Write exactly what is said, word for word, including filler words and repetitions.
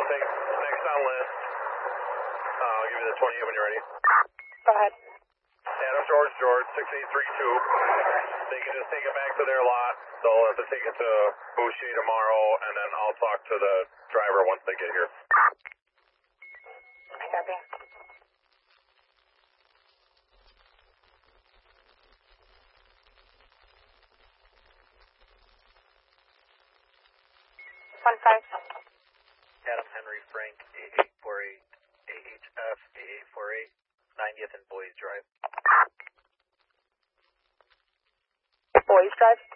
Okay, next on list. Uh, I'll give you the twenty when you're ready. Go ahead. Adam George George, six eight three two. They can just take it back to their lot. They'll have to take it to Boucher tomorrow, and then I'll talk to the driver once they get here. I copy. One five. Adam Henry Frank, A eight four eight, A H F, A eight four eight, ninetieth and Boys Drive. Boys Drive?